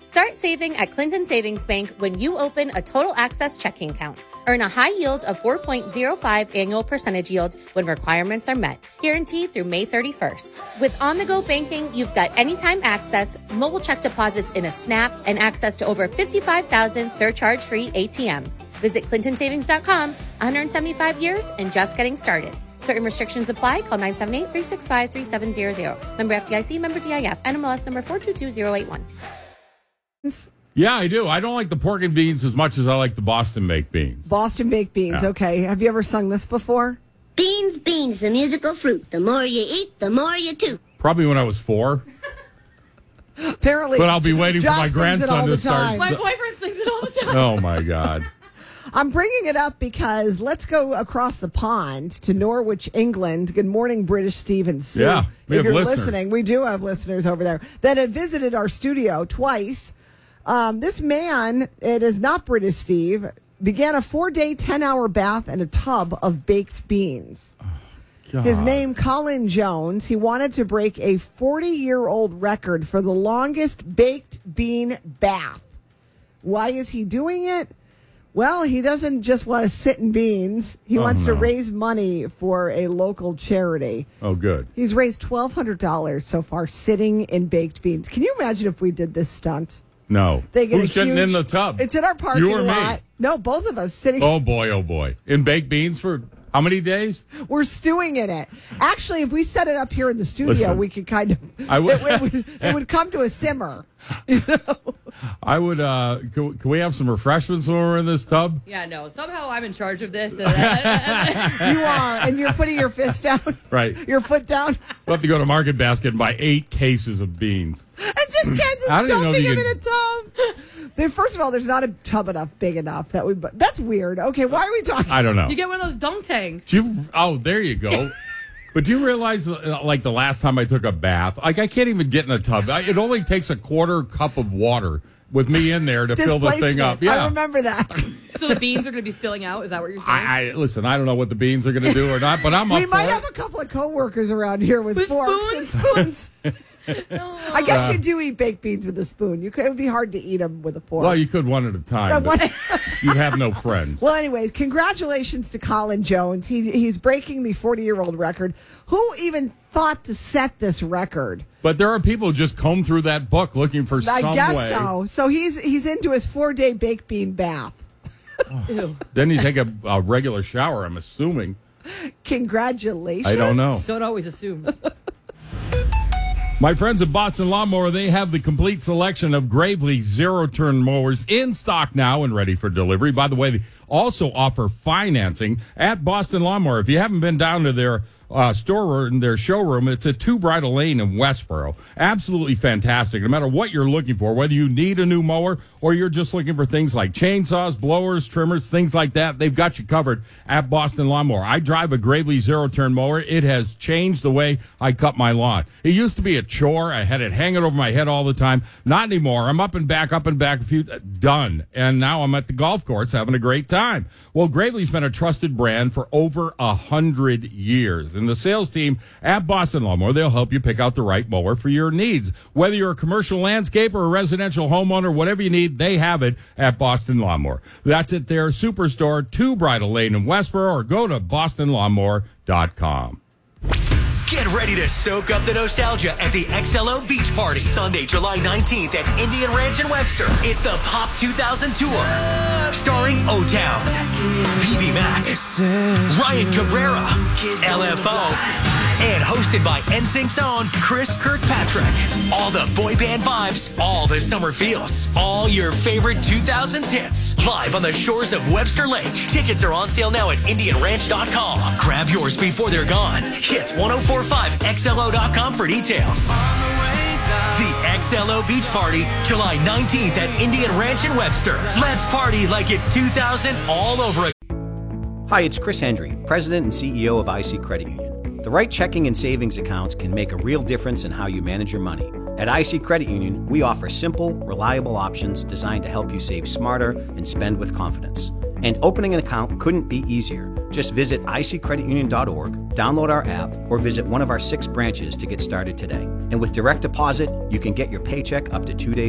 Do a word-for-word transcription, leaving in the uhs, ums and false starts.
Start saving at Clinton Savings Bank when you open a Total Access checking account. Earn a high yield of four point zero five annual percentage yield when requirements are met. Guaranteed through May thirty-first. With on-the-go banking, you've got anytime access, mobile check deposits in a snap, and access to over fifty-five thousand surcharge-free A T Ms. Visit clinton savings dot com. one hundred seventy-five years and just getting started. Certain restrictions apply. Call nine seven eight, three six five, three seven zero zero. Member F D I C, member D I F, N M L S number four two two zero eight one. Yeah, I do. I don't like the pork and beans as much as I like the Boston baked beans. Boston baked beans, Yeah. okay. Have you ever sung this before? Beans, beans, the musical fruit. The more you eat, the more you toot. Probably when I was four. Apparently. But I'll be waiting Josh for my sings it all grandson the to start. time. My boyfriend sings it all the time. Oh, my God. I'm bringing it up because let's go across the pond to Norwich, England. Good morning, British Steve and Sue. Yeah, we if have you're listeners. listening, we do have listeners over there that had visited our studio twice. Um, this man, it is not British Steve, began a four-day, ten-hour bath in a tub of baked beans. God. His name, Colin Jones. He wanted to break a forty-year-old record for the longest baked bean bath. Why is he doing it? Well, he doesn't just want to sit in beans. He Oh, wants no. to raise money for a local charity. Oh, good. He's raised twelve hundred dollars so far sitting in baked beans. Can you imagine if we did this stunt? No. They get Who's a getting huge, in the tub? It's in our parking You or me? lot. No, both of us sitting. Oh, boy, oh, boy. In baked beans for how many days? We're stewing in it. Actually, if we set it up here in the studio, Listen, we could kind of. I would- it, it would. It would come to a simmer. I would, uh, can, can we have some refreshments when we're in this tub? Yeah, no. Somehow I'm in charge of this. You are, and you're putting your fist down. Right. Your foot down. We'll have to go to Market Basket and buy eight cases of beans. And just Kansas I don't even know dumping if you him in a tub. There, first of all, there's not a tub enough, big enough that we. That's weird. Okay, why are we talking? I don't know. You get one of those dunk tanks. Do you, oh, there you go. But do you realize, uh, like, the last time I took a bath, like, I can't even get in the tub. I, it only takes a quarter cup of water with me in there to fill the thing up. I Yeah. remember that. So the beans are going to be spilling out? Is that what you're saying? I, I listen. I don't know what the beans are going to do or not, but I'm up We might for have it. a couple of coworkers around here with, With forks spoons? and spoons. I guess Uh, you do eat baked beans with a spoon. You could, it would be hard to eat them with a fork. Well, you could one at a time. Uh, but one- you'd have no friends. Well, anyway, congratulations to Colin Jones. He he's breaking the forty-year-old record. Who even thought to set this record? But there are people who just comb through that book looking for I some guess way. so. So he's he's into his four-day baked bean bath. Ew. Then you take a, a regular shower, I'm assuming. Congratulations. I don't know. Don't always assume. My friends at Boston Lawnmower, they have the complete selection of Gravely zero-turn mowers in stock now and ready for delivery. By the way, they also offer financing at Boston Lawnmower. If you haven't been down to their uh, store or in their showroom, it's at Two Bridle Lane in Westboro. Absolutely fantastic. No matter what you're looking for, whether you need a new mower or you're just looking for things like chainsaws, blowers, trimmers, things like that, they've got you covered at Boston Lawnmower. I drive a Gravely zero-turn mower. It has changed the way I cut my lawn. It used to be a chore. I had it hanging over my head all the time. Not anymore. I'm up and back, up and back, a few, done. And now I'm at the golf course having a great time. Well, Gravely's been a trusted brand for over a hundred years. And the sales team at Boston Lawnmower, they'll help you pick out the right mower for your needs. Whether you're a commercial landscaper or a residential homeowner, whatever you need, they have it at Boston Lawnmower. That's at their superstore, Two Bridle Lane in Westboro, or go to boston lawnmower dot com. Get ready to soak up the nostalgia at the X L O Beach Party Sunday, July nineteenth at Indian Ranch in Webster. It's the Pop two thousand Tour, starring O-Town, B B Mac, Ryan Cabrera, L F O, and hosted by N Sync's own Chris Kirkpatrick. All the boy band vibes, all the summer feels, all your favorite two thousands hits, live on the shores of Webster Lake. Tickets are on sale now at indian ranch dot com. Grab yours before they're gone. Hit ten forty-five X L O dot com for details. The X L O Beach Party, July nineteenth at Indian Ranch in Webster. Let's party like it's two thousand all over again. Hi, it's Chris Hendry, President and C E O of I C Credit Union. The right checking and savings accounts can make a real difference in how you manage your money. At I C Credit Union, we offer simple, reliable options designed to help you save smarter and spend with confidence. And opening an account couldn't be easier. Just visit I C credit union dot org, download our app, or visit one of our six branches to get started today. And with direct deposit, you can get your paycheck up to two days